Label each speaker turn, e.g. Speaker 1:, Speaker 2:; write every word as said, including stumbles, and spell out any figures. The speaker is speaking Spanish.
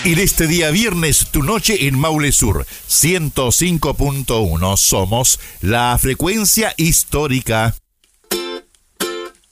Speaker 1: En este día viernes, tu noche en Maule Sur, ciento cinco punto uno. Somos la frecuencia histórica.